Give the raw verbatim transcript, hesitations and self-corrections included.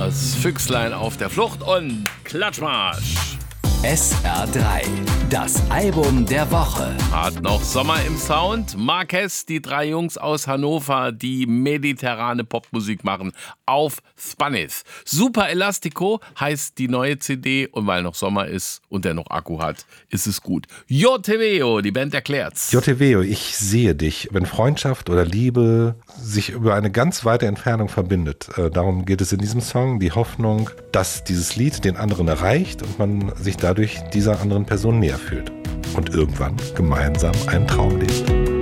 Das Füchslein auf der Flucht und Klatschmarsch. S R drei, das Album der Woche. Hat noch Sommer im Sound. Marquez, die drei Jungs aus Hannover, die mediterrane Popmusik machen, auf Spanish. Super Elastico heißt die neue C D und weil noch Sommer ist und der noch Akku hat, ist es gut. Yo te veo, die Band erklärt's. Yo te veo, ich sehe dich. Wenn Freundschaft oder Liebe sich über eine ganz weite Entfernung verbindet, äh, darum geht es in diesem Song, die Hoffnung, dass dieses Lied den anderen erreicht und man sich dadurch dieser anderen Person näher fühlt und irgendwann gemeinsam einen Traum lebt.